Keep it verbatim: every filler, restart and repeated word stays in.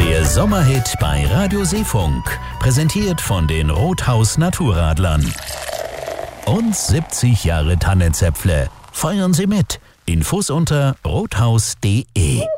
Der Sommerhit bei Radio Seefunk, präsentiert von den Rothaus Naturradlern. Und siebzig Jahre Tannenzäpfle. Feiern Sie mit. Infos unter rothaus punkt de.